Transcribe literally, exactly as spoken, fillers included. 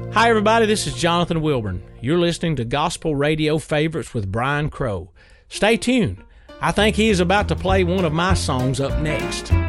Hi, everybody. This is Jonathan Wilburn. You're listening to Gospel Radio Favorites with Brian Crow. Stay tuned. I think he is about to play one of my songs up next.